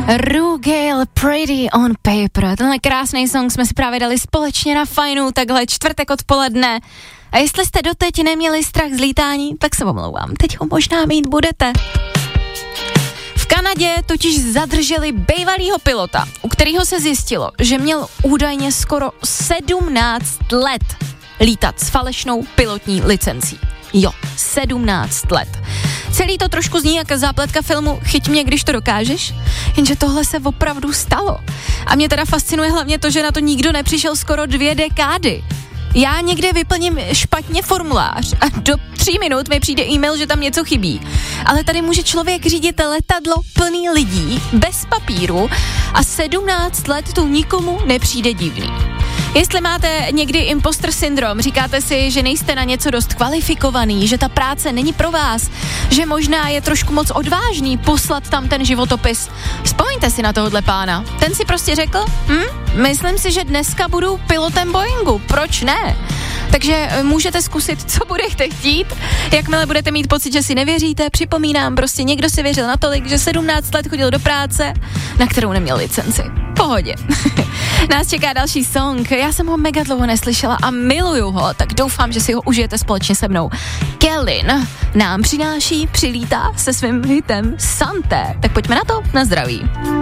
Rugale Pretty on Paper. Tenhle krásný song jsme si právě dali společně na fajnu, takhle čtvrtek odpoledne. A jestli jste doteď neměli strach z lítání, tak se omlouvám, teď ho možná mít budete. V Kanadě totiž zadrželi bývalýho pilota, u kterého se zjistilo, že měl údajně skoro 17 let lítat s falešnou pilotní licencí. Jo, 17 let. Celý to trošku zní jako zápletka filmu Chyť mě, když to dokážeš, jenže tohle se opravdu stalo. A mě teda fascinuje hlavně to, že na to nikdo nepřišel skoro 2 dekády. Já někde vyplním špatně formulář a do 3 minut mi přijde e-mail, že tam něco chybí. Ale tady může člověk řídit letadlo plný lidí, bez papíru a 17 let to nikomu nepřijde divný. Jestli máte někdy imposter syndrom, říkáte si, že nejste na něco dost kvalifikovaný, že ta práce není pro vás, že možná je trošku moc odvážný poslat tam ten životopis. Vzpomeňte si na tohohle pána. Ten si prostě řekl, myslím si, že dneska budu pilotem Boeingu, proč ne? Takže můžete zkusit, co budete chtít. Jakmile budete mít pocit, že si nevěříte, připomínám, prostě někdo si věřil natolik, že 17 let chodil do práce, na kterou neměl licenci. Pohodě. Nás čeká další song. Já jsem ho mega dlouho neslyšela a miluju ho, tak doufám, že si ho užijete společně se mnou. Kellyn nám přilítá se svým hitem Santé. Tak pojďme na to, na zdraví.